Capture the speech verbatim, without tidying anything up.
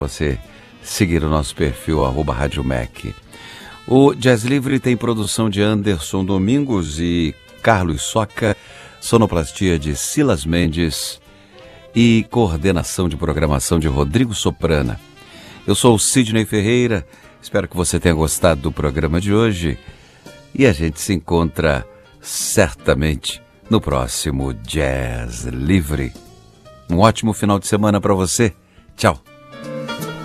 você seguir o nosso perfil, arroba Rádio Mac. O Jazz Livre tem produção de Anderson Domingos e Carlos Soca, sonoplastia de Silas Mendes e coordenação de programação de Rodrigo Soprana. Eu sou o Sidney Ferreira, espero que você tenha gostado do programa de hoje e a gente se encontra certamente no próximo Jazz Livre. Um ótimo final de semana para você. Tchau.